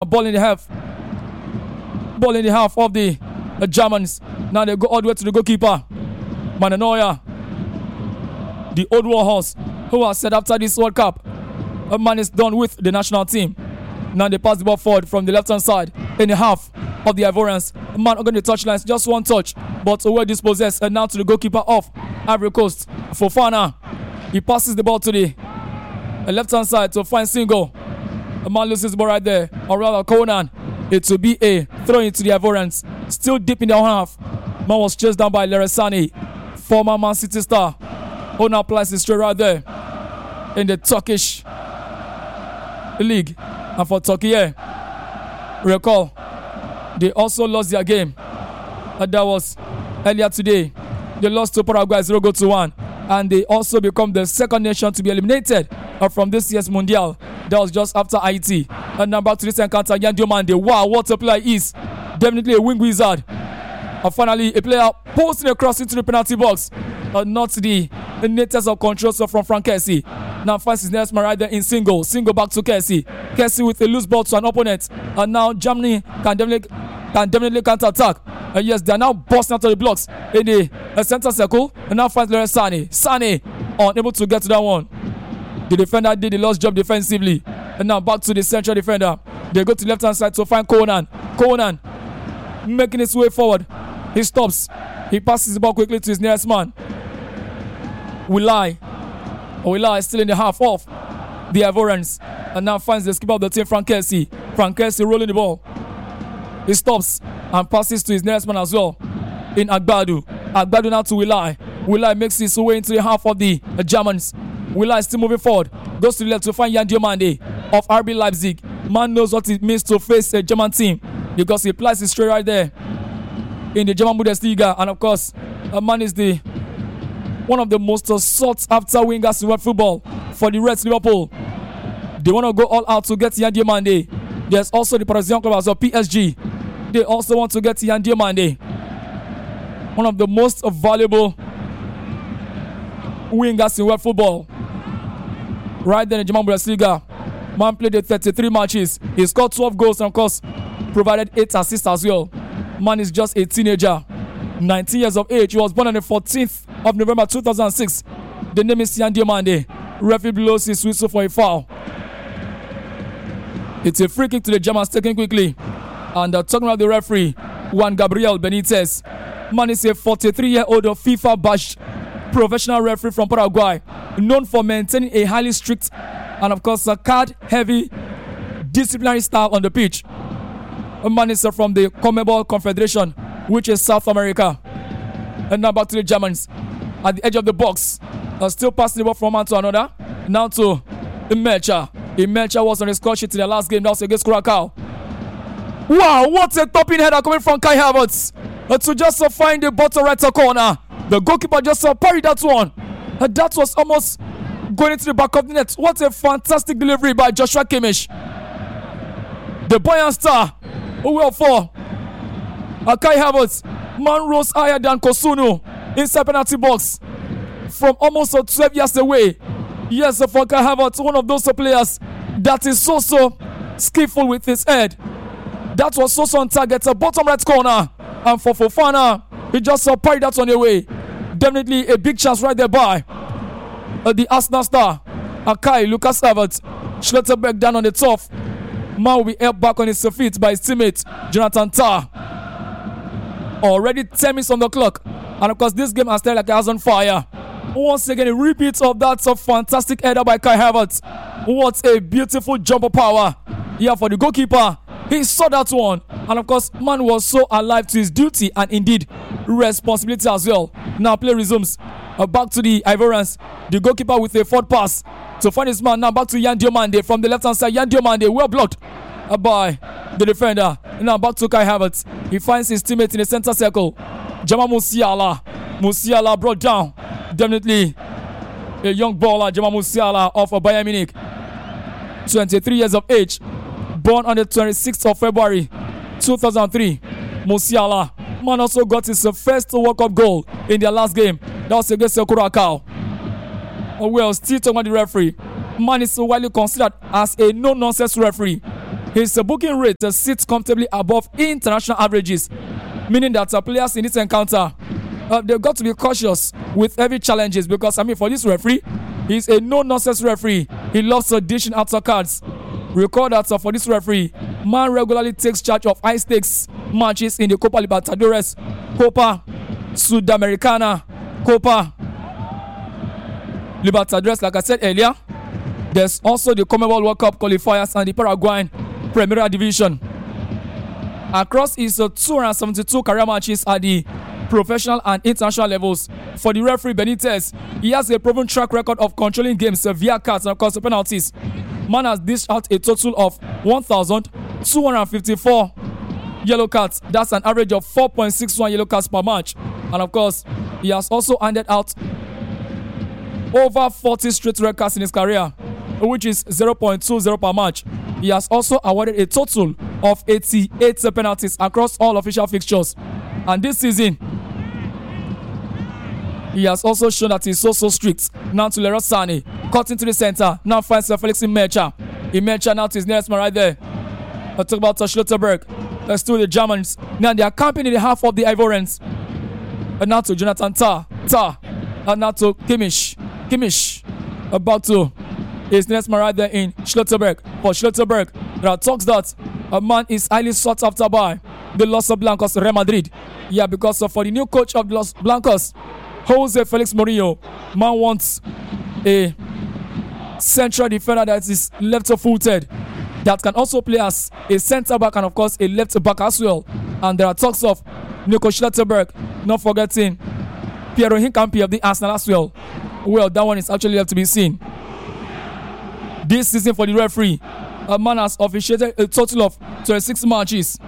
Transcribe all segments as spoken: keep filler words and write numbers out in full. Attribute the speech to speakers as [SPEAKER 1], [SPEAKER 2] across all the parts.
[SPEAKER 1] ball in the half. Ball in the half of the, the Germans. Now they go all the way to the goalkeeper. Manuel Neuer, the old warhorse, who has said after this World Cup, a man is done with the national team. Now they pass the ball forward from the left-hand side in the half of the Ivorians. A man on the touchlines, just one touch, but well dispossessed. And now to the goalkeeper of Ivory Coast, Fofana. He passes the ball to the left-hand side to find Singo. A man loses the ball right there. Or rather, Conan. It will be a throw into the Ivorians. Still deep in their own half. Man was chased down by Leresani, former Man City star. Who now applies it straight right there in the Turkish league. And for Turkey, yeah, recall, they also lost their game. And that was earlier today. They lost to Paraguay zero goal to one. And they also become the second nation to be eliminated from this year's Mundial. That was just after Haiti. And now back to this encounter, Yan Diomande. Wow, what a player he is. Definitely a wing wizard. And finally, a player posting across into the penalty box. Uh, not the, the natives of control, so from Frank Kessie. Now finds his next man right there in single. Single back to Kessie. Kessie with a loose ball to an opponent. And now Germany can definitely, can definitely counter-attack. Uh, yes, they are now busting out of the blocks in the uh, center circle. And now finds Leroy Sané. Sané unable to get to that one. The defender did the lost job defensively. And now back to the central defender. They go to the left-hand side to find Conan. Conan making his way forward. He stops. He passes the ball quickly to his nearest man. Wilai. Wilai is still in the half of the Ivorians. And now finds the skipper of the team, Frank Kessie. Frank Kessie rolling the ball. He stops and passes to his nearest man as well. In Agbadu. Agbadu now to Wilai. Wilai makes his way into the half of the uh, Germans. Wilai is still moving forward. Goes to the left to find Yan Diomande of R B Leipzig. Man knows what it means to face a German team because he applies it straight right there in the German Bundesliga. And of course, a man is the one of the most sought after wingers in world football for the Reds Liverpool. They want to go all out to get Yan Diomande. There's also the Parisian club as well, P S G. They also want to get Yan Diomande. One of the most valuable wingers in world football. Right there in the German Bundesliga. Man played the thirty-three matches. He scored twelve goals and of course provided eight assists as well. Man is just a teenager. nineteen years of age. He was born on the fourteenth of November two thousand six. The name is Yan Diomande. Referee blows his whistle for a foul. It's a free kick to the Germans taken quickly. And uh, talking about the referee, Juan Gabriel Benitez. Man is a forty-three-year-old FIFA badged professional referee from Paraguay, known for maintaining a highly strict and of course a card-heavy disciplinary style on the pitch. A man is from the CONMEBOL Confederation, which is South America. And now back to the Germans at the edge of the box. Uh, still passing the ball from one to another. Now to Imelcha. Imelcha was on the score sheet in the last game. That was against Curacao. Wow, what a topping header coming from Kai Havertz. Uh, to just uh, find the bottom right corner. The goalkeeper just uh, parried that one. Uh, that was almost going into the back of the net. What a fantastic delivery by Joshua Kimmich. The Bayern star. Who will for uh, Kai Havertz. Man rose higher than Kosunu inside penalty box from almost uh, twelve years away. Yes, uh, for Kai Havertz, one of those uh, players that is so so skillful with his head. That was so so on target. Uh, bottom right corner. And for Fofana, he just uh, parried that on the way. Definitely a big chance right there by uh, the Arsenal star, Akai Lucas Havertz. Schlotterbeck down on the top. Man will be helped back on his feet by his teammate, Jonathan Tah. Already ten minutes on the clock. And of course, this game has started like a house on fire. Once again, a repeat of that so fantastic header by Kai Havertz. What a beautiful jumper power. Yeah, for the goalkeeper. He saw that one. And of course, man was so alive to his duty and indeed responsibility as well. Now play resumes. Uh, back to the Ivorians. The goalkeeper with a forward pass to find his man. Now back to Yan Diomande from the left hand side. Yan Diomande well blocked uh, by the defender. Now back to Kai Havertz. He finds his teammate in the center circle. Jamal Musiala. Musiala brought down. Definitely a young baller, Jamal Musiala of Bayern Munich. twenty-three years of age. Born on the twenty-sixth of February two thousand three. Musiala. Man also got his first World Cup goal in their last game. That was against Curacao. Well, still talking about the referee. Man is widely considered as a no-nonsense referee. his uh, booking rate uh, sits comfortably above international averages, meaning that uh, players in this encounter, uh, they've got to be cautious with heavy challenges because, I mean, for this referee, he's a no-nonsense referee. He loves uh, dishing out uh, cards. Recall that uh, for this referee, man regularly takes charge of high-stakes matches in the Copa Libertadores, Copa Sudamericana, Copa Libertadores, like I said earlier. There's also the CONMEBOL World Cup qualifiers and the Paraguayan Primera Division. Across his uh, two hundred seventy-two career matches at the professional and international levels, for the referee Benitez, he has a proven track record of controlling games uh, via cards and of course penalties. Man has dished out a total of one thousand two hundred fifty-four yellow cards. That's an average of four point six one yellow cards per match. And of course, he has also handed out over forty straight red cards in his career, which is zero point two zero per match. He has also awarded a total of eighty-eight penalties across all official fixtures. And this season, he has also shown that he's so, so strict. Now to Leroy Sané, cut into the center. Now finds Felix Imecha. Imecha now to his nearest man right there. I talk about Schlotterberg. Let's do the Germans. Now they are camping in the half of the Ivorians. And now to Jonathan Tah. Tah. And now to Kimmich. Kimmich. About to his next man right there in Schlotterberg. For Schlotterberg, there are talks that a man is highly sought after by the Los Blancos Real Madrid. Yeah, because of, for the new coach of the Los Blancos, Jose Felix Mourinho, man wants a central defender that is left-footed, that can also play as a centre-back and of course a left-back as well. And there are talks of Nico Schlotterberg, not forgetting Piero Hincapié of the Arsenal as well. Well, that one is actually left to be seen. This season for the referee, a man has officiated a total of twenty-six matches,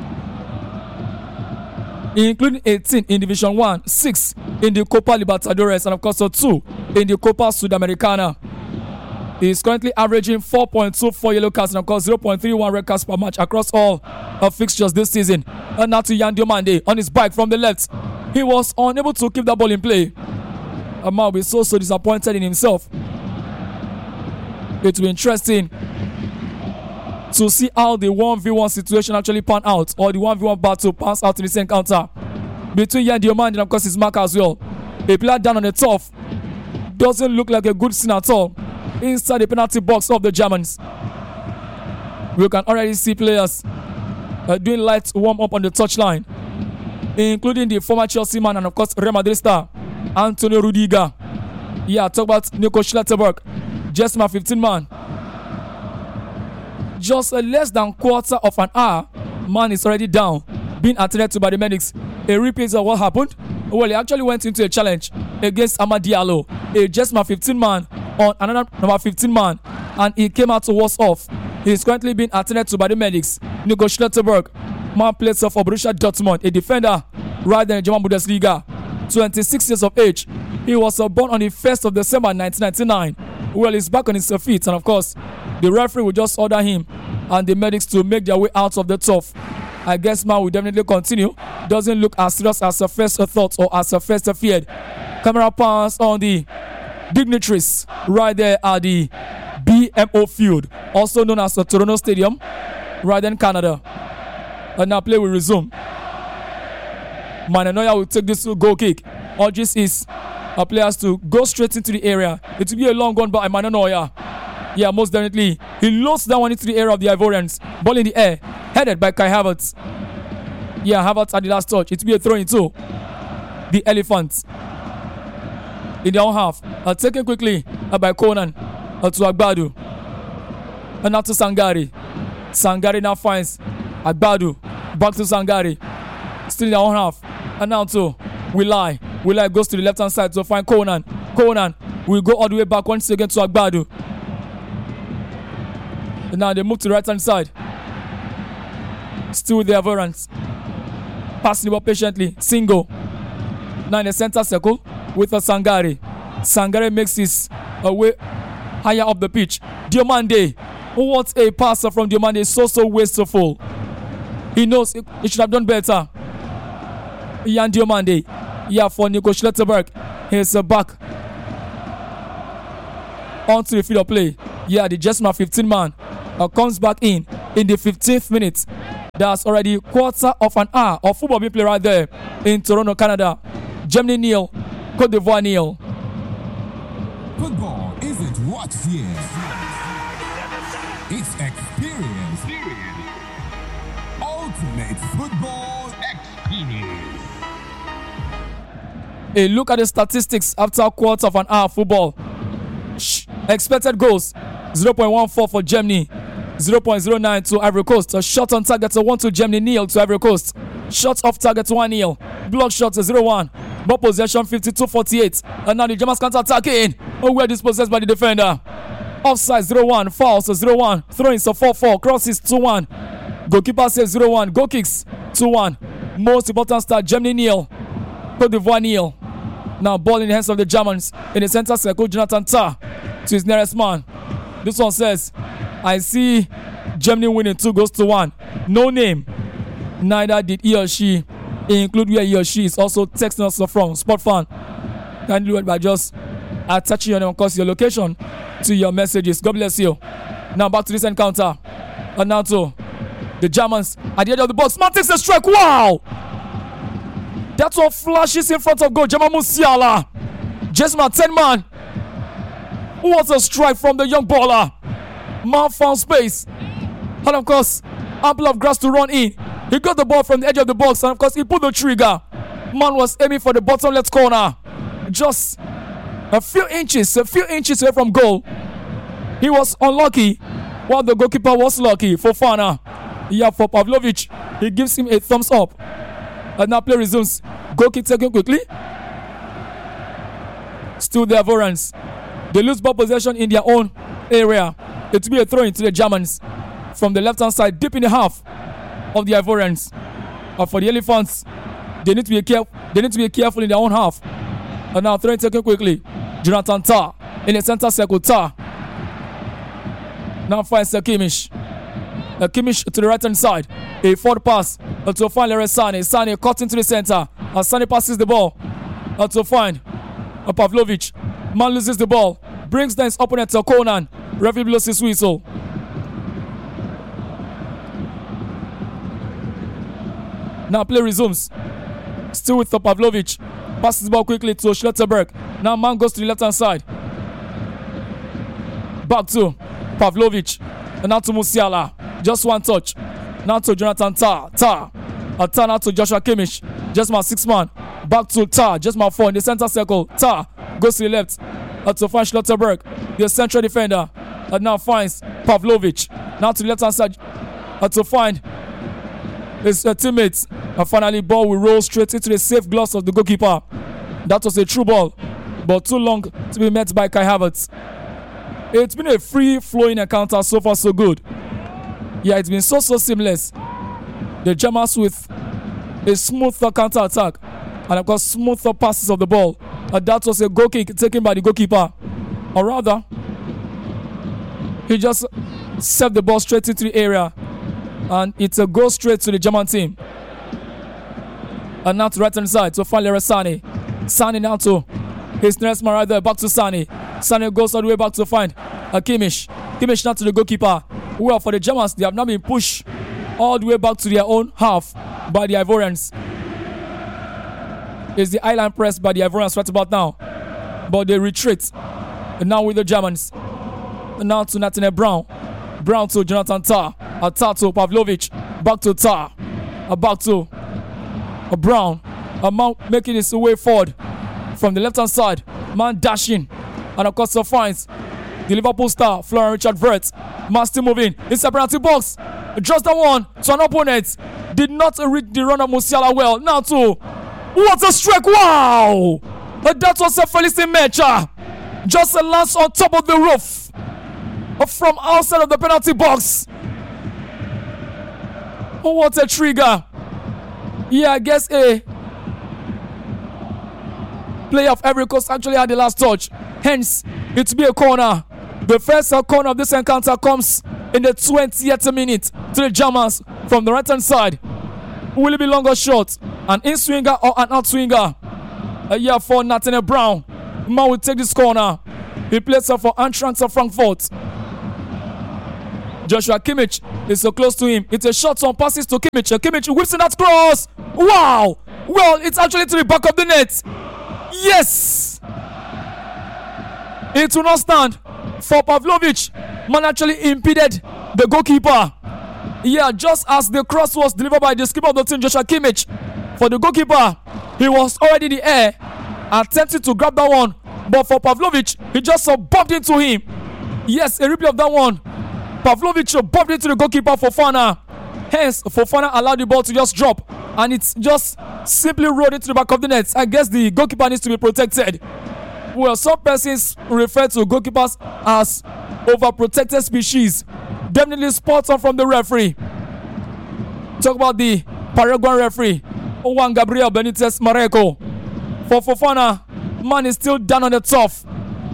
[SPEAKER 1] including eighteen in Division one, six in the Copa Libertadores, and of course two in the Copa Sudamericana. He is currently averaging four point two four yellow cards and of course zero point three one red cards per match across all of fixtures this season. And now to Yan Diomande on his bike from the left. He was unable to keep that ball in play. A man will be so, so disappointed in himself. It will be interesting to see how the one v one situation actually pan out, or the one v one battle pans out in this encounter between Yan Diomande and of course his marker as well. A player down on the turf doesn't look like a good scene at all inside the penalty box of the Germans. We can already see players uh, doing light warm up on the touchline, including the former Chelsea man and of course Real Madrid star Antonio Rudiger. Yeah, talk about Nico Schlotterberg, just my fifteen man. Just uh, less than quarter of an hour, man is already down, being attended to by the medics. A replay of what happened. Well, he actually went into a challenge against Amad Diallo, a just my fifteen man on another number fifteen man, and he came out to worse off. He is currently being attended to by the medics. Nico Schlotterberg, man plays for Borussia Dortmund, a defender right there in German Bundesliga, twenty-six years of age. He was uh, born on the first of December nineteen ninety-nine. Well, he's back on his feet, and of course, the referee will just order him and the medics to make their way out of the turf. I guess man will definitely continue. Doesn't look as serious as a first thought or as a first feared. Camera pans on the dignitaries right there at the B M O Field, also known as the Toronto Stadium, right in Canada. And now play will resume. Manuel Neuer will take this goal kick. Urges his uh, players to go straight into the area. It will be a long one by Manuel Neuer. Yeah, most definitely. He loads that one into the area of the Ivorians. Ball in the air, headed by Kai Havertz. Yeah, Havertz at the last touch. It will be a throw into the Elephants in their own half. Uh, taken quickly uh, by Conan uh, to Agbadu. And now to Sangare. Sangare now finds Agbadu. Back to Sangare. Still in their own half. And now to Wilai. Wilai goes to the left hand side to find Conan. Conan will go all the way back once again to Agbadu. And now they move to the right hand side. Still with the Ivorians. Passing the ball patiently. Single. Now in the center circle with a Sangare. Sangare makes his uh, way higher up the pitch. Diomande. What a passer from Diomande. So, so wasteful. He knows he, he should have done better. Yan Diomande. Yeah, for Nico Schlotterberg. He's uh, back onto the field of play. Yeah, the just man fifteen man uh, comes back in in the fifteenth minute. That's already quarter of an hour of football being played right there in Toronto, Canada. Germany nil, Cote d'Ivoire nil.
[SPEAKER 2] Football isn't what's here. It's experience. Ultimate football experience.
[SPEAKER 1] A look at the statistics after a quarter of an hour of football. Shh. Expected goals zero point one four for Germany, zero point zero nine to Ivory Coast. A shot on target to one to Germany nil to Ivory Coast. Shots off target one nil. Block shots zero one. Ball possession fifty-two forty-eight. And now the Germans counter attacking. Oh, we're dispossessed by the defender. Offside zero one. Fouls zero one. Throw-ins four four. Crosses two one. Goalkeeper saves zero one. Goal kicks two one. Most important start, Germany nil, Cote d'Ivoire nil. Now ball in the hands of the Germans. In the center circle, Jonathan Tah to his nearest man. This one says, I see Germany winning two goals to one. No name. Neither did he or she include where he or she is also texting us from. Sport fan. Can do it by just attaching your name, of course, your location to your messages. God bless you. Now back to this encounter. And now to the Germans at the edge of the box. Man takes a strike. Wow! That one flashes in front of goal. Jamal Musiala. Just my ten man. What a strike from the young baller. Man found space. And of course, ample of grass to run in. He got the ball from the edge of the box. And of course, he pulled the trigger. Man was aiming for the bottom left corner. Just a few inches, a few inches away from goal. He was unlucky, while the goalkeeper was lucky. Fofana. Yeah, for Pavlovic. He gives him a thumbs up. And now play resumes. Goal kick taken quickly. Still the Ivorians. They lose ball possession in their own area. It will be a throw into the Germans from the left hand side, deep in the half of the Ivorians. But for the Elephants, they need to be careful. They need to be careful in their own half. And now throw it taken quickly. Jonathan Tah in the center circle. Tah now finds Kimmich. Uh, Kimmich to the right hand side. A forward pass uh, to find Leroy Sané. Sané cut into the center. And Sané passes the ball uh, to find uh, Pavlovic. Man loses the ball. Brings down his opponent to Conan. Referee blows his whistle. Now play resumes. Still with the Pavlovic. Passes the ball quickly to Schlotterberg. Now man goes to the left hand side. Back to Pavlovic. And now to Musiala. Just one touch. Now to Jonathan Tah. Tah. A Tah now to Joshua Kimmich. Just my six man. Back to Tah. Just my four in the center circle. Tah goes to the left. Uh, to find Schlotterberg. The central defender. And uh, now finds Pavlovic. Now to the left hand side. Uh, to find his uh, teammates. And finally ball will roll straight into the safe gloves of the goalkeeper. That was a true ball. But too long to be met by Kai Havertz. It's been a free-flowing encounter so far, so good. Yeah, it's been so, so seamless. The Germans with a smoother counter-attack. And of course, smoother passes of the ball. And that was a goal kick taken by the goalkeeper. Or rather, he just served the ball straight into the area. And it's a goal straight to the German team. And now to right hand side to find Leroy Sané. Sané now to his nearest man right there. Back to Sané. Sané goes all the way back to find a Kimmich. Kimmich now to the goalkeeper. Well, for the Germans, they have now been pushed all the way back to their own half by the Ivorians. It's the island press by the Ivorians right about now. But they retreat. And now with the Germans. And now to Nathaniel Brown. Brown to Jonathan Tah. A Tah to Pavlovic. Back to Tah. A back to a Brown. A man making his way forward from the left hand side. Man dashing. And of course, so finds the Liverpool star, Florian Richard Wirtz. Man still moving. It's a penalty box. Just the one to an opponent. Did not read the run of Musiala well. Now to what a strike. Wow! That was a Felicity Mecha. Just a lance on top of the roof. From outside of the penalty box. Oh, what a trigger. Yeah, I guess a player of Ivory Coast actually had the last touch. Hence, it will be a corner. The first corner of this encounter comes in the twentieth minute to the Germans from the right hand side. Will it be long or short? An in-swinger or an out-swinger? A year for Nathaniel Brown. Man will take this corner. He plays up for Eintracht of Frankfurt. Joshua Kimmich is so close to him. It's a shot on passes to Kimmich. Kimmich whips in that cross. Wow! Well, it's actually to the back of the net. Yes! It will not stand for Pavlovic. Man actually impeded the goalkeeper. Yeah, just as the cross was delivered by the skipper of the team, Joshua Kimmich. For the goalkeeper, he was already in the air, attempting to grab that one. But for Pavlovic, he just uh, bumped into him. Yes, a replay of that one. Pavlovic bumped into the goalkeeper, Fofana. Hence, Fofana allowed the ball to just drop. And it's just simply rolled into the back of the net. I guess the goalkeeper needs to be protected. Well, some persons refer to goalkeepers as overprotected species. Definitely spot on from the referee. Talk about the Paraguayan referee, Juan Gabriel Benitez Mareko. For Fofana, man is still down on the turf.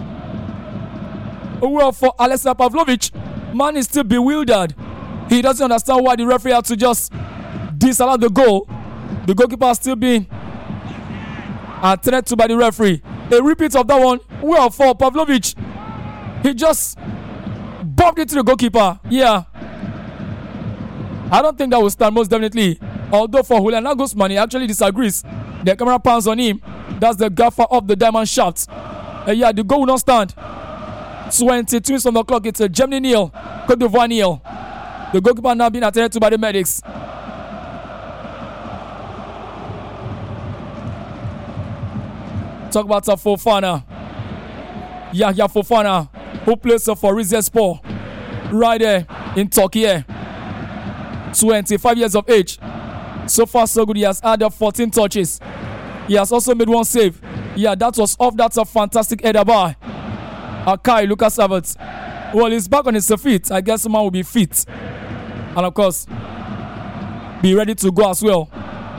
[SPEAKER 1] Well, for Alexander Pavlovic, man is still bewildered. He doesn't understand why the referee had to just disallow the goal. The goalkeeper is still being attended to by the referee. A repeat of that one. Well, for Pavlovic, he just bumped into the goalkeeper. Yeah. I don't think that will stand, most definitely. Although for Julian Nagelsmann, he actually disagrees. The camera pans on him. That's the gaffer of the diamond shaft. Uh, yeah, the goal will not stand. twenty-two minutes on the clock. It's a Germany nil, Cote d'Ivoire nil. The goalkeeper now being attended to by the medics. Talk about uh, Fofana. Yahya Fofana, who plays uh, for Rizespor right there in Turkey. twenty-five years of age. So far, so good. He has had uh, fourteen touches. He has also made one save. Yeah, that was off that uh, fantastic header by Akai Lucas Havertz. Well, he's back on his feet. I guess the man will be fit. And of course, be ready to go as well.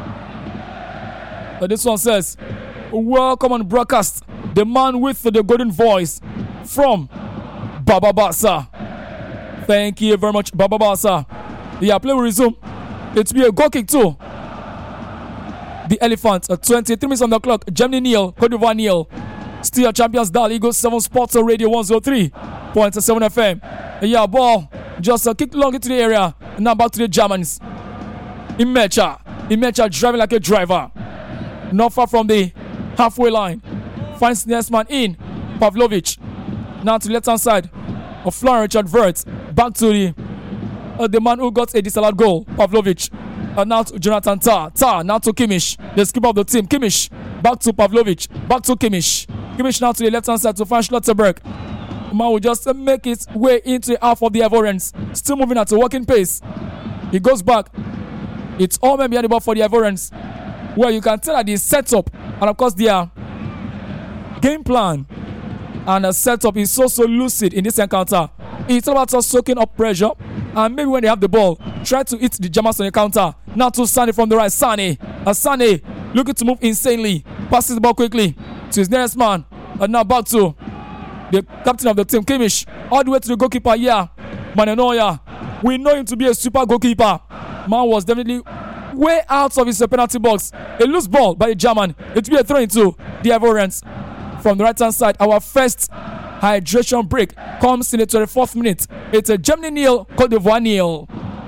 [SPEAKER 1] But this one says, welcome on broadcast, the man with the golden voice from Baba Basa. Thank you very much, Baba Basa. Yeah, play will resume. It will be a goal kick too. The Elephants, uh, twenty-three minutes on the clock. Germany nil, Cote d'Ivoire nil. Still Champions Dial Eagles seven Sports on Radio one oh three point seven F M. Yeah, ball just uh, kicked long into the area. Now back to the Germans. Imecha. Imecha driving like a driver. Not far from the halfway line. Finds the next man in. Pavlovic. Now to the left hand side of Florian Richard Wirtz. Back to the uh, the man who got a disallowed goal. Pavlovic. Uh, now to Jonathan Tah. Tah now to Kimmich. The skipper of the team. Kimmich. Back to Pavlovic. Back to Kimmich. Kimmich now to the left hand side to find Schlotterberg. Man will just uh, make its way into the half of the Ivorians. Still moving at a walking pace. He goes back. It's all men behind the ball for the Ivorians. Well, you can tell that the setup and of course their game plan and the setup is so so lucid in this encounter. It's all about just soaking up pressure and maybe when they have the ball, try to hit the Germans on the counter. Now to Sane from the right. Sane. Uh, Sane looking to move insanely. Passes the ball quickly to his nearest man. And now back to the captain of the team, Kimmich. All the way to the goalkeeper. Yeah, Manuel Neuer. We know him to be a super goalkeeper. Man was definitely way out of his penalty box. A loose ball by the German. It will be a throw into the Ivorians. From the right hand side, our first hydration break comes in the twenty-fourth minute. It's a Germany nil, Cote d'Ivoire nil.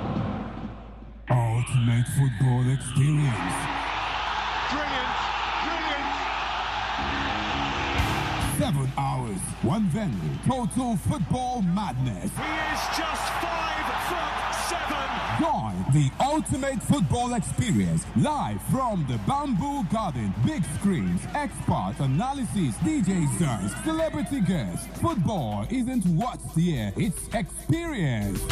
[SPEAKER 2] Ultimate football experience.
[SPEAKER 3] Brilliant, brilliant.
[SPEAKER 2] Seven hours, one venue, total football madness.
[SPEAKER 3] He is just five from seven.
[SPEAKER 2] Join the ultimate football experience live from the Bamboo Garden. Big screens, expert analysis, D J sets, celebrity guests. Football isn't what's here, it's experience.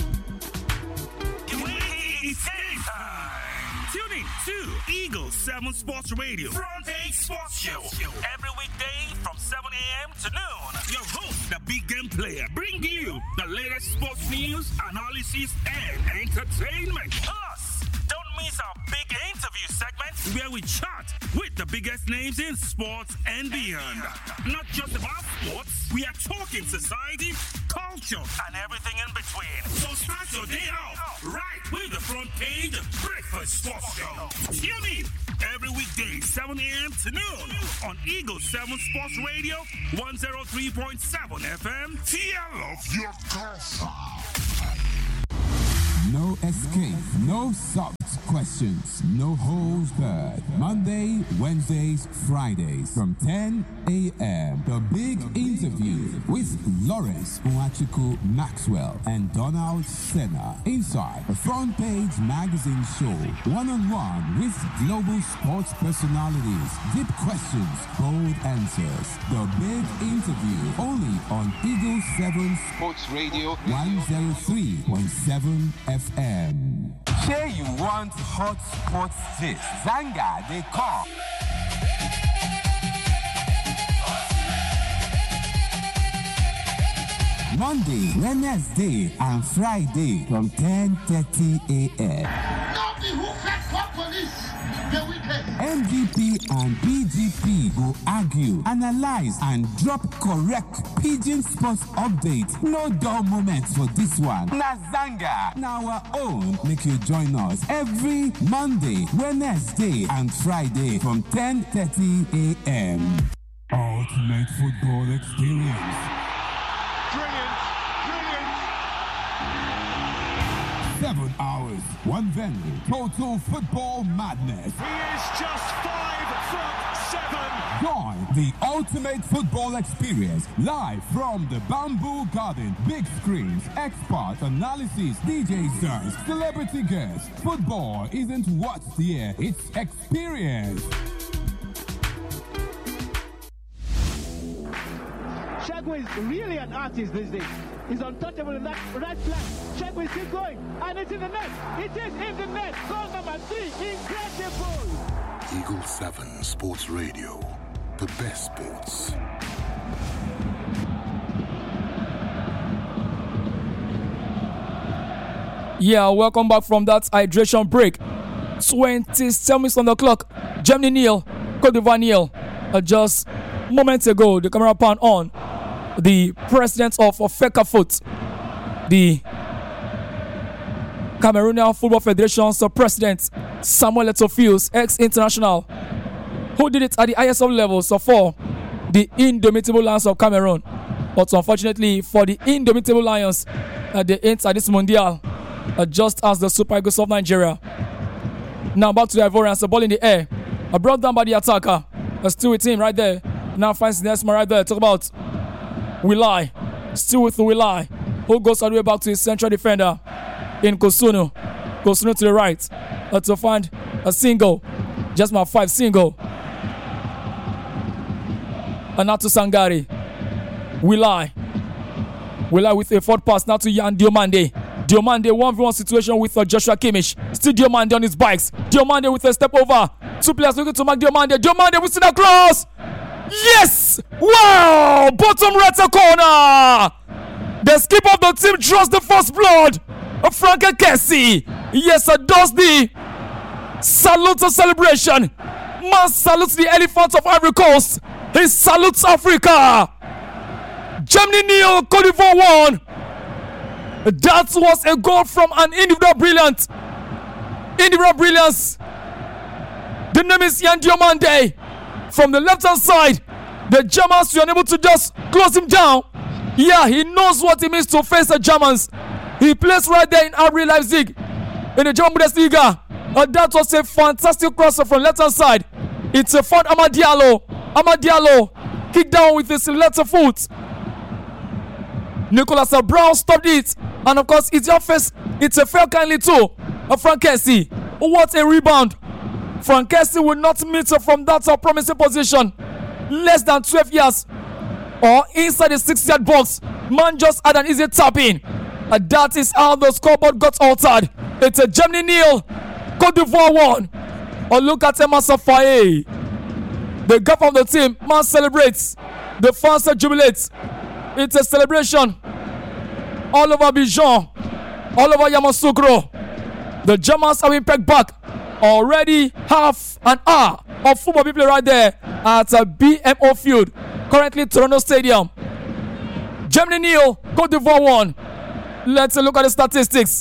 [SPEAKER 4] It's game time. Tune in to Eagle seven Sports Radio. Front Page Sports Show. Every weekday from seven a.m. to noon. Your host, the big game player, bring you the latest sports news, analysis, and entertainment. Plus, don't miss our big interview segment where we chat with the biggest names in sports and beyond. Not just about sports, we are talking society, culture, and everything in between. So start your day out right with the Front Page Breakfast Sports Show. Tune in every weekday, seven a.m. to noon on Eagle seven Sports Radio, one oh three point seven F M. Tear off your culture.
[SPEAKER 2] no escape, no soft questions, no holds barred. Monday, Wednesdays, Fridays from ten a.m. The Big Interview with Lawrence Uwachuku Maxwell and Donald Senna inside the Front Page Magazine Show. One-on-one with global sports personalities. Deep questions, bold answers. The Big Interview only on Eagle seven Sports Radio one oh three point seven F M. Say you want hot sports gist. Zanga, they call. Monday, Wednesday, and Friday from ten thirty a.m.
[SPEAKER 5] Not the who fed for police. The wicked.
[SPEAKER 2] M V P and P G P go argue, analyze, and drop correct Pigeon Sports update. No dull moments for this one. Na Zanga, now our own. Make you join us every Monday, Wednesday, and Friday from ten thirty a.m. Ultimate football experience.
[SPEAKER 3] Brilliant, brilliant.
[SPEAKER 2] Seven hours, one venue, total football madness.
[SPEAKER 3] He is just five from seven.
[SPEAKER 2] Join the ultimate football experience live from the Bamboo Garden. Big screens, expert analysis, D J Zers, celebrity guests. Football isn't what's there, it's experience.
[SPEAKER 6] Shagway is really an artist these days. He's untouchable in that right flank. Shagway is still going, and it's in the net. It is in the net. Goal number three. Incredible.
[SPEAKER 7] Eagle seven Sports Radio. The best sports.
[SPEAKER 1] Yeah, welcome back from that hydration break. twenty-seven minutes on the clock. Germany nil, Cote d'Ivoire nil. Uh, just moments ago, the camera pan on the president of FECAFOOT, the Cameroonian Football Federation's president, Samuel Eto'o, ex-international, who did it at the highest of levels so for the Indomitable Lions of Cameroon. But unfortunately for the Indomitable Lions, uh, they ain't at this Mundial, uh, just as the Super Eagles of Nigeria. Now back to the Ivorians, the ball in the air, uh, brought down by the attacker, uh, still with him right there. Now finds the next man right there. Talk about Wilai, still with Wilai, who goes all the way back to his central defender in Kosunu. Kosunu to the right uh, to find a single, just my five single. And now to Sangare. Wilai. Wilai with a forward pass now to Yan Diomande. Diomande one v one situation with uh, Joshua Kimmich. Still Diomande on his bikes. Diomande with a step over. Two players looking to mark Diomande. Diomande with the cross. Yes! Wow! Bottom right corner. The skipper of the team draws the first blood. Frank Kessie. Yes, uh, does the salute a celebration. Man salutes the elephant of Ivory Coast. He salutes Africa. Germany nil, Cote d'Ivoire one. That was a goal from an individual brilliant. Individual brilliance. The name is Yan Diomande. From the left hand side, the Germans were unable to just close him down. Yeah, he knows what it means to face the Germans. He plays right there in R B Leipzig in the German Bundesliga. And that was a fantastic crosser from left hand side. It's a found Amad Diallo. Amad Diallo kicked down with his left foot. Nicolas Brown stopped it. And of course, it's your face. It's a fair kindly too. Of Frank Kessie. What a rebound. Frank Kessie will not meet her from that promising position. Less than twelve yards. Or inside the six yard box. Man just had an easy tap in. And that is how the scoreboard got altered. It's a Germany nil, Cote d'Ivoire one. Or look at Emerson Faye. The guy from the team, man celebrates. The fans jubilates. It's a celebration all over Bijan, all over Yamoussoukro. The Germans have been pegged back. Already half an hour of football people right there at a B M O Field, currently Toronto Stadium. Germany nil, Cote d'Ivoire one. Let's look at the statistics.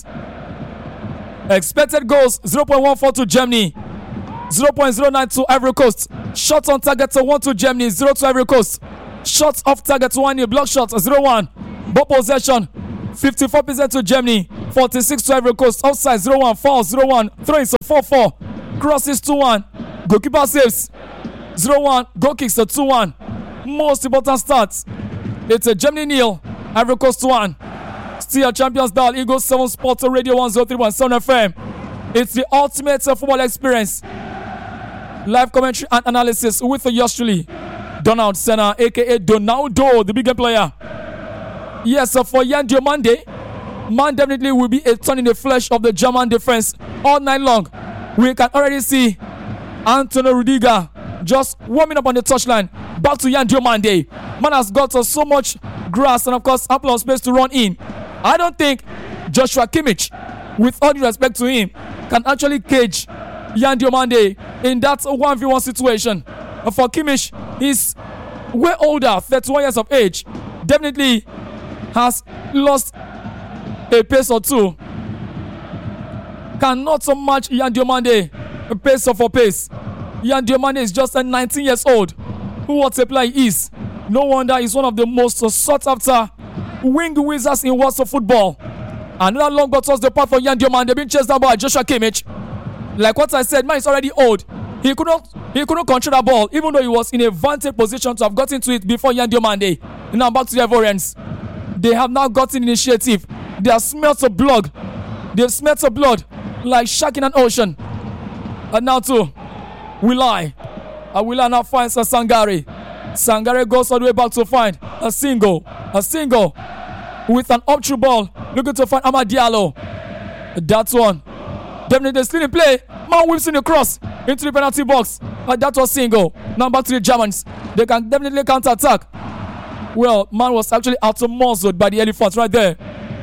[SPEAKER 1] Expected goals zero point one four to Germany, zero point zero nine to Ivory Coast. Shots on target to one to Germany, zero to Ivory Coast. Shots off target one nil, block shots zero one. Ball possession fifty-four percent to Germany, forty-six to Ivory Coast. Offside zero one, foul zero one, throw is four four, crosses two one, goalkeeper saves zero one, goal kicks to two one. Most important stats, it's a Germany nil, Ivory Coast one. Still a Champions Dial, Eagle seven Sports Radio one oh three point seven F M. It's the ultimate football experience. Live commentary and analysis with yours truly, Donald Senna, aka Donaldo, the bigger player. Yes, so for Yan Diomande, man definitely will be a thorn in the flesh of the German defense all night long. We can already see Antonio Rudiger just warming up on the touchline. Back to Yan Diomande. Man has got uh, so much grass and of course ample of space to run in. I don't think Joshua Kimmich, with all due respect to him, can actually cage Yan Diomande in that one v one situation. Uh, for Kimmich, he's way older, thirty-one years of age. Definitely has lost a pace or two. Cannot so match Yan Diomande pace for pace. Yan Diomande is just a nineteen years old. What a player he is. No wonder he's one of the most sought after wing wizards in world of football. Another long ball towards the path for Yan Diomande, being chased down by Joshua Kimmich. Like what I said, man is already old. He couldn't he couldn't control the ball, even though he was in a vantage position to have gotten to it before Yan Diomande. Now back to the Ivorians. They have now gotten initiative. They have smelt of blood. They have smelt of blood like shark in an ocean. And now too, Wilai. And Wilai now finds a Sangare. Sangare goes all the way back to find a single. A single with an up through ball. Looking to find Amad Diallo. That's one. Definitely still in play. Man whips in the cross into the penalty box. And that was single. Now back to the Germans. They can definitely counter attack. Well, man was actually out-muzzled by the Elephants right there.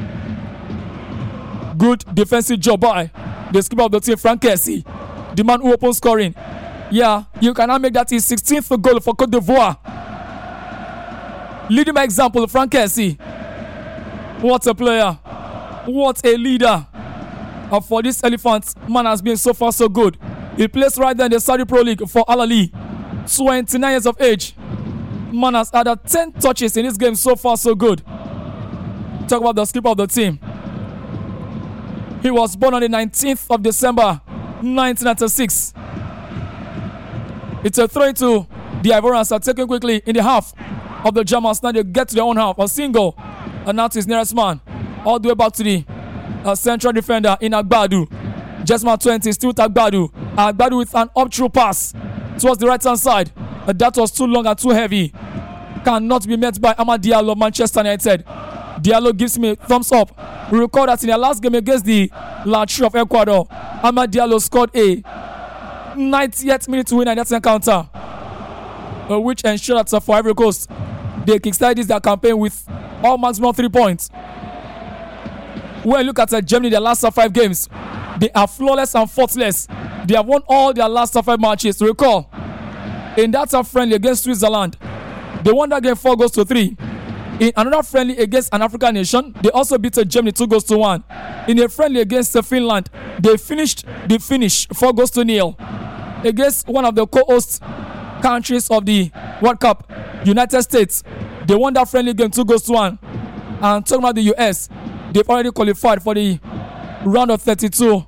[SPEAKER 1] Good defensive job by the skipper of the team, Franck Kessie. The man who opened scoring. Yeah, you can now make that his sixteenth goal for Côte d'Ivoire. Leading by example, Franck Kessie. What a player. What a leader. And for this Elephant, man has been so far so good. He plays right there in the Saudi Pro League for Al Ahly. twenty-nine years of age. Man has had ten touches in this game so far so good. Talk about the skipper of the team. He was born on the nineteenth of December nineteen ninety-six. It's a throw to the Ivorians are taken quickly in the half of the Germans. Now they get to their own half. A single. And now to his nearest man. All the way back to the uh, central defender in Agbadu. Jesman twenty, still with Agbadu. Agbadu with an up-through pass towards the right-hand side. Uh, that was too long and too heavy. Cannot be met by Amad Diallo of Manchester United. Diallo gives me a thumbs up. We recall that in their last game against the La Tri of Ecuador, Amad Diallo scored a ninetieth minute to win at that encounter, uh, which ensured that uh, for Ivory Coast, they kickstarted their campaign with all maximum three points. When you look at uh, Germany, their last uh, five games, they are flawless and faultless. They have won all their last uh, five matches. Recall, in that uh, friendly against Switzerland, they won that game four goals to three. In another friendly against an African nation, they also beat uh, Germany two goals to one. In a friendly against uh, Finland, they finished the finish four goals to nil. Against one of the co-host countries of the World Cup, United States, they won that friendly game two goals to one. And talking about the U S, they've already qualified for the round of thirty-two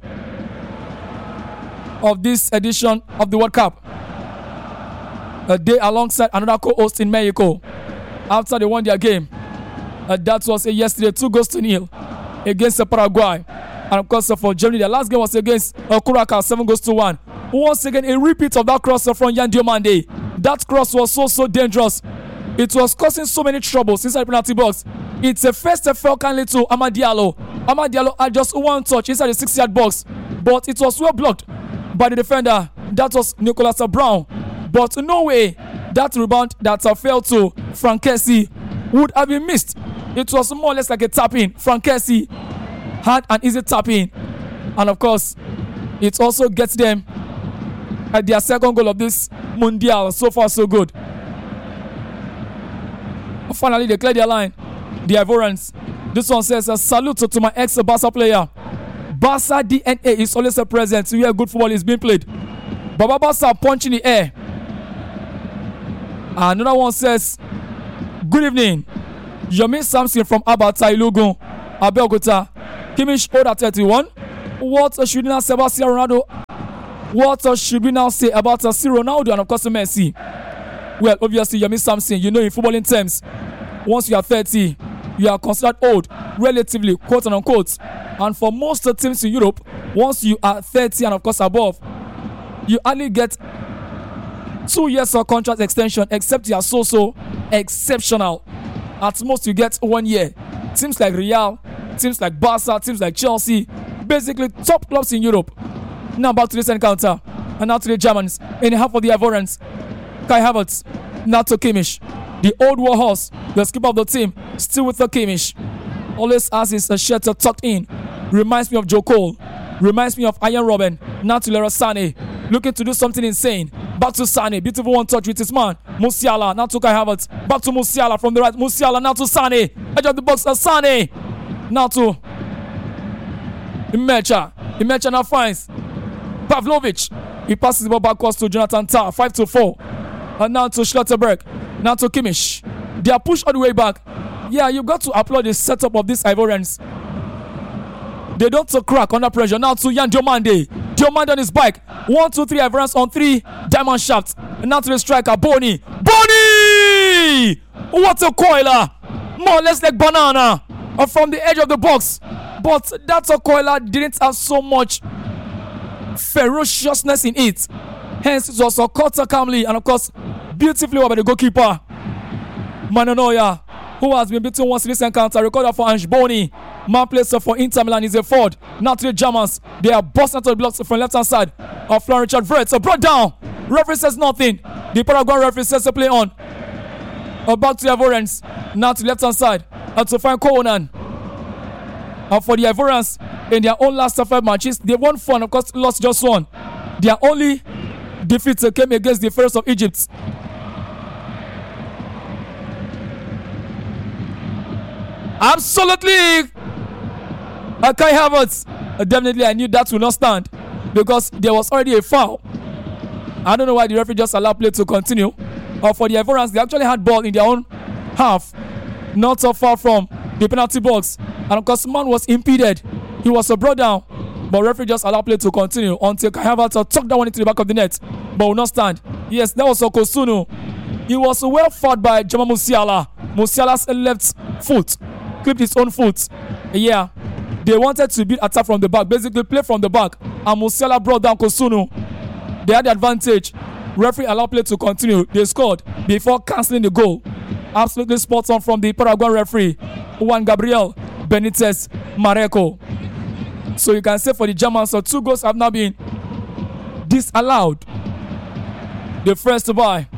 [SPEAKER 1] of this edition of the World Cup. A day alongside another co-host in Mexico. After they won their game, uh, that was uh, yesterday, two goals to nil against uh, Paraguay. And of course, uh, for Germany, their last game was against uh, Curacao, seven goals to one. Once again, a repeat of that cross uh, from Yan Diomande. That cross was so, so dangerous. It was causing so many troubles inside the penalty box. It's a first uh, fell kindly to Amad Diallo. Amad Diallo had just one touch inside the six-yard box, but it was well blocked by the defender. That was Nicolas Brown. But no way that rebound that uh, fell to Franck Kessie would have been missed. It was more or less like a tap-in. Franck Kessie had an easy tap-in. And of course, it also gets them at their second goal of this Mundial. So far, so good. Finally, they clear their line. The Ivorians. This one says, a salute to my ex-Barca player. Barca D N A is always a present where good football is being played. Baba Barca punch in the air. Another one says, good evening. Yomi Samson from Abata Ilogun. Abeokuta. Kimmich hold at thirty-one. What should we now say about Ronaldo? What should we now say about uh, Ronaldo and of course Messi? Well, obviously, you miss something. You know, in footballing terms, once you are thirty, you are considered old, relatively, quote unquote. And for most of teams in Europe, once you are thirty and of course above, you only get two years of contract extension, except you are so so exceptional. At most, you get one year. Teams like Real, teams like Barca, teams like Chelsea, basically top clubs in Europe. Now back to this encounter, and now to the Germans in half of the Ivorians. Kai Havertz, now to Kimmich, the old war horse, the skipper of the team, still with the Kimmich. Always has his uh, shirt tucked in. Reminds me of Joe Cole. Reminds me of Ian Robben. Now to Leroy Sané, looking to do something insane. Back to Sané, beautiful one touch with his man. Musiala, now to Kai Havertz. Back to Musiala from the right. Musiala, now to Sané. Edge of the box, uh, Sané. Now to Imecha. Imecha now finds Pavlovic. He passes the ball backwards to Jonathan Tah. five to four. And now to Schlotterberg. Now to Kimmich. They are pushed all the way back. Yeah, you've got to applaud the setup of these Ivorians. They don't to crack under pressure. Now to Yan Diomande. Diomande on his bike. One, two, three Ivorians on three diamond shafts. And now to the striker, Boni. Boni! What a coiler! More or less like banana. Uh, from the edge of the box. But that coiler didn't have so much ferociousness in it. Hence, it was caught calmly and, of course, beautifully by the goalkeeper, Manuel Neuer, who has been beaten once in this encounter. Recorded for Ange Boni. Man plays for Inter Milan is a forward. Now to the Germans. They are busting out the blocks from left hand side of Florian Richard Wirtz. So brought down. Referee says nothing. The Paraguayan referee says to play on. Uh, back to the Ivorians. Now to the left hand side. And to find Konan. And for the Ivorians, in their own last five matches, they won four and of course lost just one. Their only defeat came against the Pharaohs of Egypt. Absolutely. Uh, Kai Havertz. Uh, definitely, I knew that would not stand because there was already a foul. I don't know why the referee just allowed play to continue. Uh, for the Ivorians, they actually had ball in their own half, not so far from the penalty box. And of course, man was impeded. He was uh, brought down, but referee just allowed play to continue until Kai Havertz uh, tucked that one into the back of the net, but will not stand. Yes, that was Okosunu. He was uh, well fought by Jamal Musiala. Musiala's left foot clipped his own foot. Yeah, they wanted to beat attack from the back, basically play from the back, and Musiala brought down Kosunu. They had the advantage. Referee allowed play to continue. They scored before cancelling the goal. Absolutely spot on from the Paraguayan referee, Juan Gabriel Benitez Mareco. So you can say for the Germans, so two goals have now been disallowed. The first by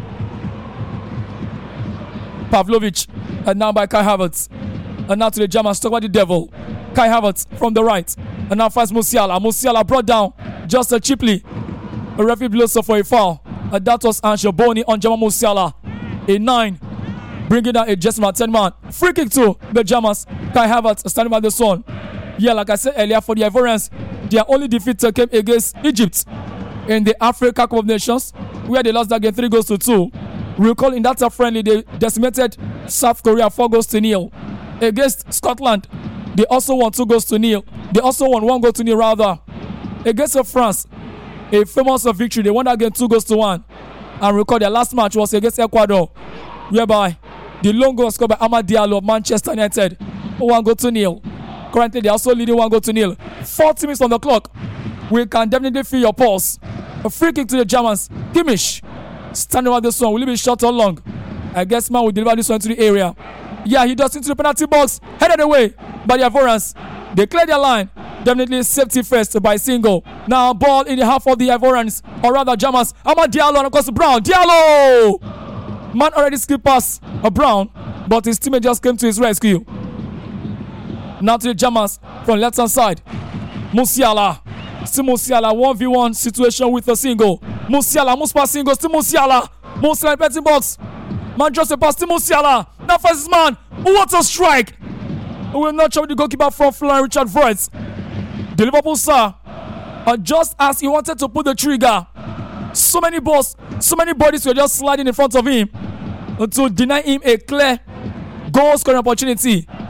[SPEAKER 1] Pavlovic, and now by Kai Havertz. And now to the Germans, talk about the devil. Kai Havertz from the right. And now finds Musiala. Musiala brought down just uh, cheaply. A referee blows for a foul. And that was Ange Boni on Jamal Musiala. A nine. Bringing down a just ten man. Free kick to the Germans. Kai Havertz standing by the sun. Yeah, like I said earlier, for the Ivorians, their only defeat came against Egypt in the Africa Cup of Nations, where they lost that game three goals to two. Recall in that friendly, they decimated South Korea four goals to nil. Against Scotland, they also won two goals to nil. They also won one goal to nil rather. Against France, a famous victory. They won that game two goals to one. And recall their last match was against Ecuador, whereby the lone goal was scored by Amad Diallo of Manchester United, one goal to nil. Currently, they are also leading one goal to nil. forty minutes on the clock. We can definitely feel your pulse. A free kick to the Germans. Kimmich standing over this one. Will it be short or long? I guess man will deliver this one to the area. Yeah, he does into the penalty box. Headed away by the Ivorians. They clear their line. Definitely safety first by single. Now ball in the half of the Ivorians, or rather Germans. Amad Diallo and of course Brown. Diallo! Man already skipped past a Brown, but his teammate just came to his rescue. Now to the Germans from left hand side. Musiala. Still Musiala. one v one situation with a single. Musiala. Muspa single. Still Musiala. Musiala in penalty box. Man just a pass. Still Musiala. Now first his man. What a strike. We will not show the goalkeeper from Florian Richard Wirtz. The Liverpool star. Uh, just as he wanted to put the trigger, so many balls, so many bodies were just sliding in front of him uh, to deny him a clear goal scoring opportunity.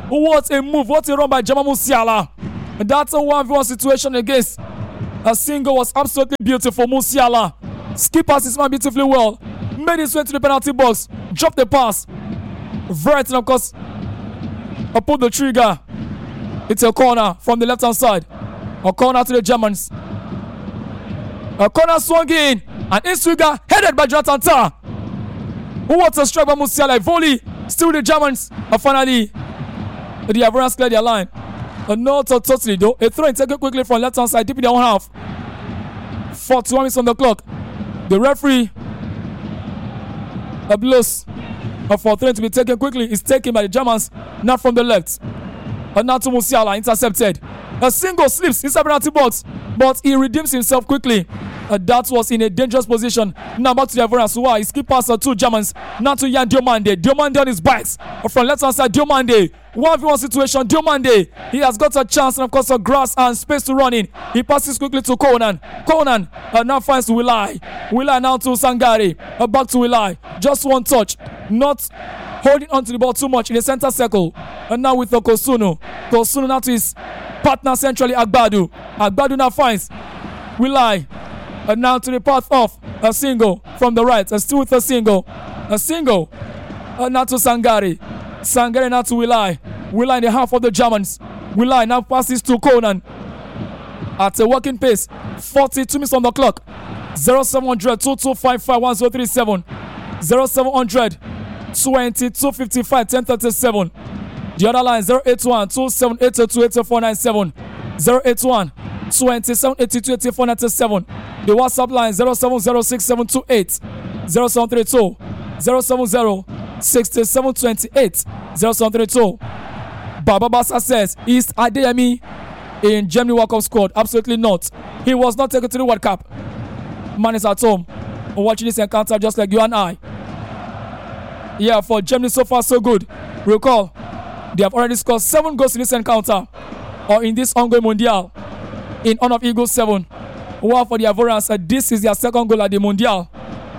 [SPEAKER 1] What a move. What a run by Jamal Musiala. That's a one v one situation against a single was absolutely beautiful. Musiala skip passes his man beautifully well. Made his way to the penalty box. Dropped the pass. Verton, of course, I pulled the trigger. It's a corner from the left hand side. A corner to the Germans. A corner swung in. And in trigger headed by Jonathan Tah. What a strike by Musiala. Volley. Still the Germans. And finally, the Ivorians cleared their line. A not totally though. A throw in taken quickly from left hand side. Deep in their own half. forty-one minutes on the clock. The referee a blows for throw to be taken quickly is taken by the Germans, not from the left. And now to Musiala, intercepted. A single slips inside the penalty box, but he redeems himself quickly. Uh, that was in a dangerous position. Now back to the Ivorians who are skip past the two Germans. Now to Yan Diomande. Diomande on his bikes. From left hand side, Diomande. one v one situation, Diomande. He has got a chance and of course a grass and space to run in. He passes quickly to Conan. Conan uh, now finds Wilai. Wilai now to Sangare. Uh, back to Wilai. Just one touch. Not holding on to the ball too much in the center circle. And now with the Kosuno. Kosuno now to his partner centrally, Agbadu. Agbadu now finds Wilai. And now to the path of a single from the right. And still with a single. A single. And now to Sangare. Sangare now to Wilai. Wilai in the half of the Germans. Wilai now passes to Conan. At a working pace. forty-two minutes on the clock. zero seven hundred, two two five five, one zero three seven. zero seven hundred, twenty-two fifty-five, ten thirty-seven. The other line zero eight one, two seven eight two, eight four nine seven. zero eight one, two seven eight two, eight four nine seven. The WhatsApp line zero seven zero six seven two eight zero seven three two, zero seven zero six seven two eight zero seven three two. Baba Basa says, is Adeyemi in Germany World Cup squad? Absolutely not. He was not taken to the World Cup. Man is at home watching this encounter just like you and I. Yeah, for Germany so far so good. Recall, they have already scored seven goals in this encounter or in this ongoing Mondial in honor of Eagles seven. Well, for the Ivorians, uh, this is their second goal at the Mondial.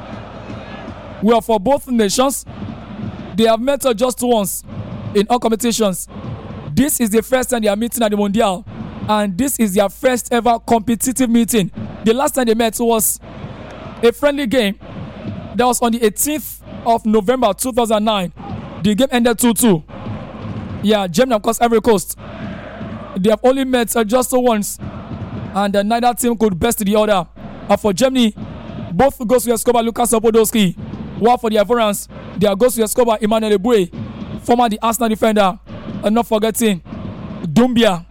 [SPEAKER 1] Well, for both nations, they have met uh, just once in all competitions. This is the first time they are meeting at the Mondial, and this is their first ever competitive meeting. The last time they met was a friendly game that was on the eighteenth of November two thousand nine. The game ended two two. Yeah, Germany, of course, Ivory Coast. They have only met uh, just once, and uh, neither team could best the other. Uh, for Germany, both goals were scored by Lukas Podolski. While for the Ivorians, their goals were scored by Emmanuel Eboué, former the Arsenal defender. And not forgetting Doumbia.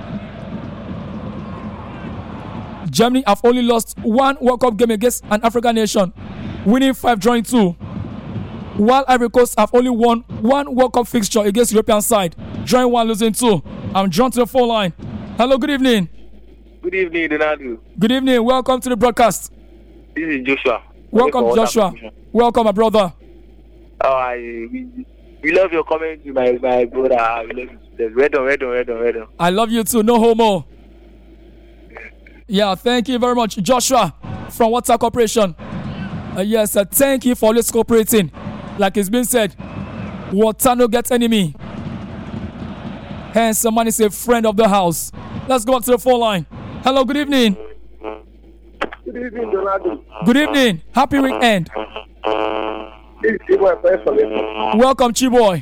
[SPEAKER 1] Germany have only lost one World Cup game against an African nation, winning five, drawing two. While Ivory Coast have only won one World Cup fixture against European side, drawing one, losing two. I'm drawn to the phone line. Hello, good evening.
[SPEAKER 8] Good evening, Donald.
[SPEAKER 1] Good evening. Welcome to the broadcast.
[SPEAKER 8] This is Joshua.
[SPEAKER 1] Welcome, Joshua. Welcome, my brother.
[SPEAKER 8] Oh, I we, we love your comments, my my brother. We love you. Well done, well done, well done, well done.
[SPEAKER 1] I love you too. No homo. Yeah, thank you very much, Joshua from Water Corporation. Uh, yes, uh, thank you for always cooperating. Like it's been said, water no get enemy. Hence, someone is a friend of the house. Let's go back to the phone line. Hello, good evening.
[SPEAKER 8] Good evening, Donald.
[SPEAKER 1] Good evening. Happy weekend.
[SPEAKER 8] This is Chiboy first for me.
[SPEAKER 1] Welcome, Chiboy.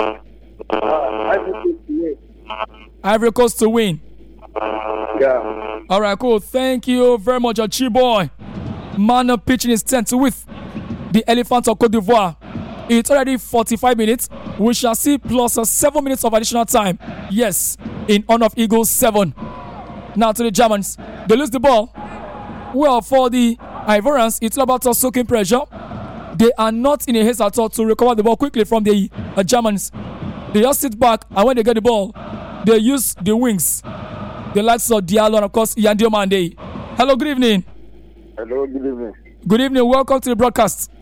[SPEAKER 8] Uh,
[SPEAKER 1] Ivory Coast to win.
[SPEAKER 8] Yeah.
[SPEAKER 1] All right, cool. Thank you very much, Chiboy. Man pitching his tent with the Elephants of Cote d'Ivoire. It's already forty-five minutes. We shall see plus uh, seven minutes of additional time. Yes, in honor of Eagles seven. Now to the Germans. They lose the ball. Well, for the Ivorians, it's all about uh, soaking pressure. They are not in a haste at all to recover the ball quickly from the uh, Germans. They just sit back, and when they get the ball, they use the wings. The likes of Diallo and, of course, Yan Diomande. Hello, good evening.
[SPEAKER 8] Hello, good evening.
[SPEAKER 1] Good evening. Welcome to the broadcast.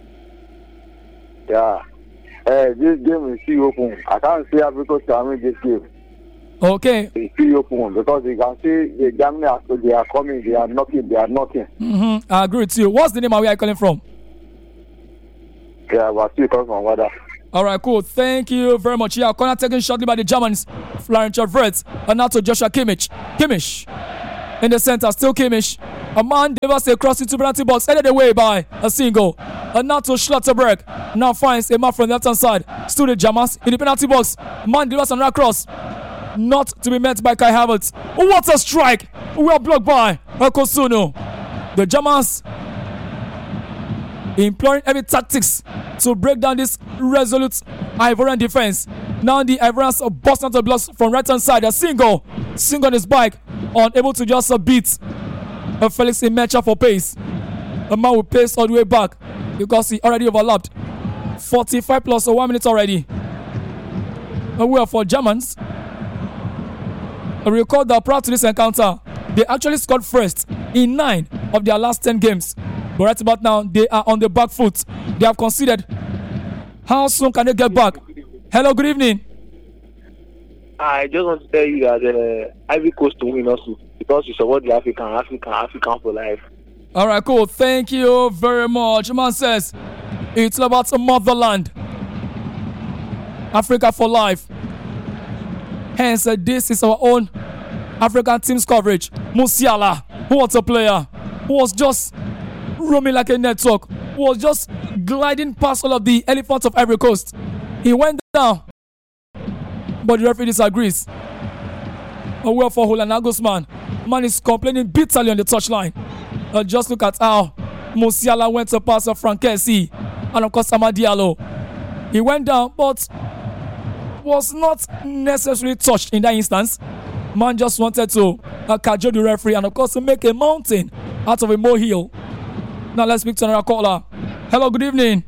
[SPEAKER 8] Yeah. Uh, this game is still open. I can't see Africa to win this game.
[SPEAKER 1] Okay.
[SPEAKER 8] It's still open because you can see the Germany are, they are coming, they are knocking, they are knocking.
[SPEAKER 1] Mm-hmm. I agree with you. What's the name and where are you calling from?
[SPEAKER 8] Yeah, we're still coming from Wada.
[SPEAKER 1] All right, cool. Thank you very much. Yeah, corner taken shortly by the Germans. Florian Wirtz. And now to Joshua Kimmich. Kimmich. In the center, still Kimmich. A man delivers a cross into penalty box, headed away by a single. And now to Schlotterberg. Now finds a man from the left hand side. Still the Germans in the penalty box. Man delivers another cross. Not to be met by Kai Havertz. What a strike! We are blocked by Kosuno. The Germans employing heavy tactics to break down this resolute Ivorian defense. Now the Ivorians are busting out the blocks from right hand side. A single, single on his bike, unable to just uh, beat uh, Felix Imecha for pace. A man will pace all the way back because he already overlapped. forty-five plus uh, one minute already. And we are for Germans. I recall that prior to this encounter, they actually scored first in nine of their last ten games. But right about now, they are on the back foot. They have conceded. How soon can they get back? Hello, good evening.
[SPEAKER 8] I just want to tell you that uh, Ivory Coast to win also because you support the African, African, African for life.
[SPEAKER 1] All right, cool. Thank you very much. Man says it's about motherland. Africa for life. Hence, uh, this is our own African team's coverage. Musiala, what a player, who was just roaming like a network, who was just gliding past all of the elephants of Ivory Coast. He went down, but the referee disagrees. A well for Julian Nagelsmann. Man is complaining bitterly on the touchline. Uh, just look at how Musiala went to pass of Frank Kessie and of course Amad Diallo. He went down, but was not necessarily touched in that instance. Man just wanted to uh, cajole the referee and of course to make a mountain out of a molehill. Now let's speak to another caller. Hello, good evening.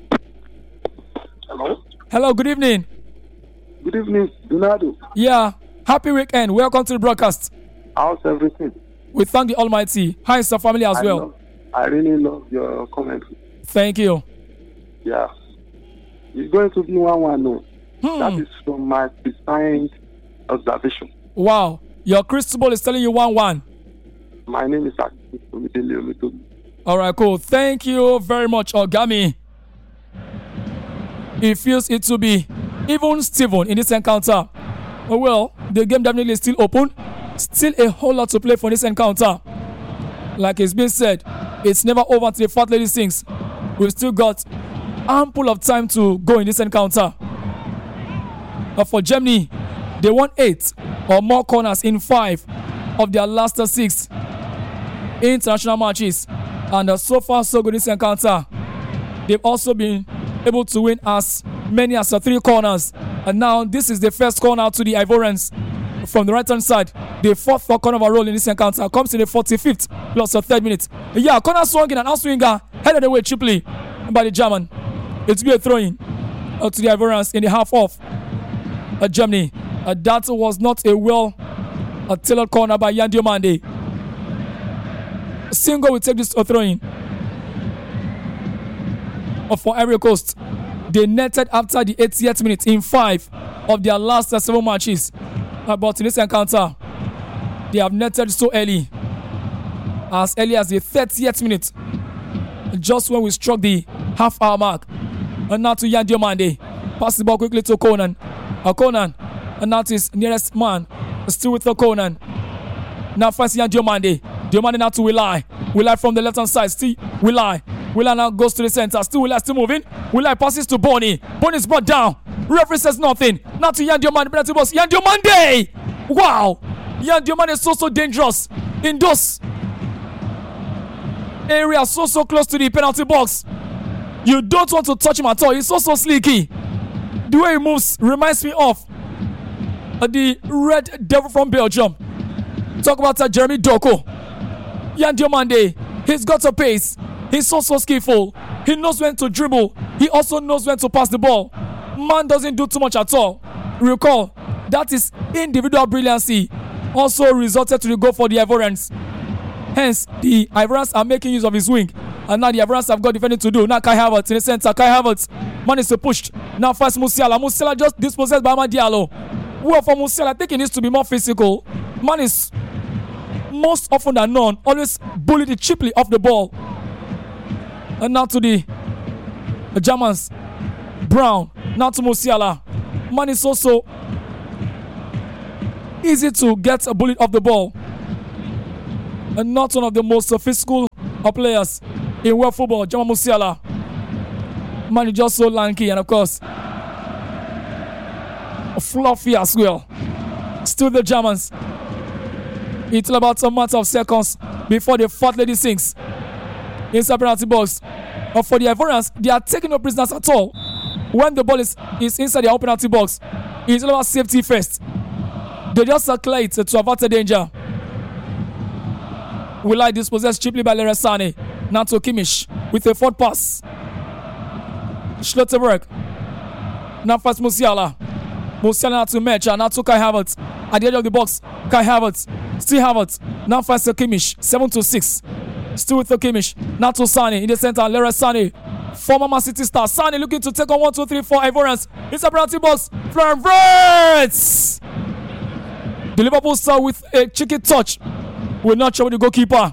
[SPEAKER 9] Hello.
[SPEAKER 1] Hello, good evening.
[SPEAKER 9] Good evening, Donado.
[SPEAKER 1] Yeah, happy weekend. Welcome to the broadcast.
[SPEAKER 9] How's everything?
[SPEAKER 1] We thank the Almighty. How is the family as
[SPEAKER 9] I
[SPEAKER 1] well?
[SPEAKER 9] Love, I really love your commentary.
[SPEAKER 1] Thank you.
[SPEAKER 9] Yeah. It's going to be one one no.
[SPEAKER 1] Hmm.
[SPEAKER 9] That is from my defined observation.
[SPEAKER 1] Wow. Your crystal ball is telling you one one.
[SPEAKER 9] My name is Akito.
[SPEAKER 1] All right, cool. Thank you very much, Ogami. He feels it to be even Steven in this encounter. Oh, well, the game definitely is still open. Still a whole lot to play for this encounter. Like it's been said, it's never over until the fat lady sings. We've still got ample of time to go in this encounter. But for Germany, they won eight or more corners in five of their last six international matches. And uh, so far, so good in this encounter. They've also been able to win as many as uh, three corners. And now this is the first corner to the Ivorians from the right-hand side. The fourth corner of a roll in this encounter comes in the forty-fifth plus a third minute. Yeah, corner swung in and outswinger headed away cheaply by the German. It's be a throw-in uh, to the Ivorians in the half of uh, Germany. Uh, that was not a well uh, tailored corner by Yan Diomande. Single will take this uh, throw-in uh, for Ivory Coast. They netted after the eightieth minute in five of their last uh, seven matches. Uh, but in this encounter, they have netted so early, as early as the thirtieth minute, just when we struck the half-hour mark. And now to Yan Diomande. Pass the ball quickly to Conan. Uh, Conan, and now to his nearest man, still with the Conan. Now first Yan Diomande. Diomande now to Wilai. Wilai from the left-hand side. Still Wilai. Wilai now goes to the center. Still Wilai still moving. Wilai passes to Bonnie. Bonnie's brought down. Referee says nothing. Now to Yan Diomande. Penalty box. Yan Diomande! Wow! Yan Diomande is so, so dangerous in those areas so, so close to the penalty box. You don't want to touch him at all. He's so, so sleeky. The way he moves reminds me of uh, the Red Devil from Belgium. Talk about uh, Jeremy Doku. Yan Diomande, he's got a pace. He's so, so skillful. He knows when to dribble. He also knows when to pass the ball. Man doesn't do too much at all. Recall, that is individual brilliancy also resulted to the goal for the Ivorians. Hence, the Ivorians are making use of his wing. And now the Ivorians have got defending to do. Now Kai Havertz in the center. Kai Havertz, man is pushed. Now first Musiala. Musiala just dispossessed by Amad Diallo. Well, for Musiala, I think he needs to be more physical. Man is most often than not always bullied cheaply off the ball. And now to the, the Germans. Brown. Now to Musiala. Man is also easy to get a bullet off the ball. And not one of the most physical players in world football, Jamal Musiala. Man is just so lanky and of course fluffy as well. Still the Germans. It's about a matter of seconds before the fourth lady sinks inside penalty box. But for the Ivorians, they are taking no prisoners at all. When the ball is, is inside their own penalty box, it's all about safety first. They just clear it to avert the danger. We like dispossessed cheaply by Leroy Sané. Now to Kimmich with a fourth pass. Schlotterberg. Now first Musiala. Musiala now to Mecha. Now to Kai Havertz. At the edge of the box, Kai Havertz. Still Havertz. Now first to Kimmich. seven to six. Still with the Kimmich. Now to Sané in the center. Leroy Sané. Former Man City star. Sané looking to take on one, two, three, four Ivorians. It's a penalty box. Florian Wirtz. The Liverpool star with a cheeky touch. We're not sure with the goalkeeper.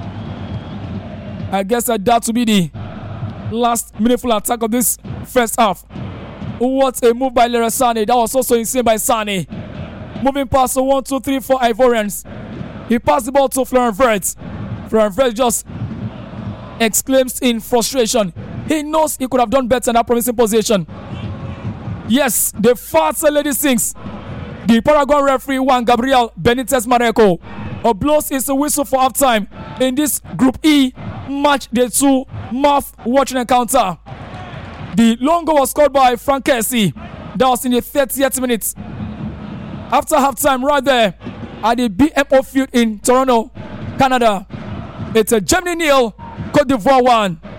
[SPEAKER 1] I guess that that to be the last meaningful attack of this first half. What a move by Leroy Sané. That was also insane by Sané. Moving past the one, two, three, four Ivorians. He passed the ball to Florian Wirtz. Florian Wirtz just exclaims in frustration. He knows he could have done better in that promising position. Yes, the fast lady sings. The Paraguayan referee Juan Gabriel Benitez Mareco blows his whistle for halftime in this Group E match day two mouth-watching encounter. The long goal was scored by Frank Kessie. That was in the thirtieth minute. After halftime, right there at the B M O field in Toronto, Canada, it's a Germany nil, Cote d'Ivoire one.